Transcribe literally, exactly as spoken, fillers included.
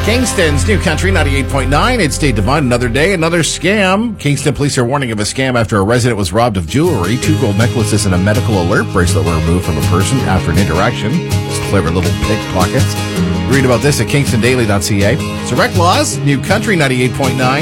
Kingston's New Country ninety-eight point nine. It's Dave Devine. Another day, another scam. Kingston police are warning of a scam after a resident was robbed of jewelry. Two gold necklaces and a medical alert bracelet were removed from a person after an interaction. Just clever little pickpockets. Read about this at kingston daily dot c a. Select Laws, New Country ninety-eight point nine.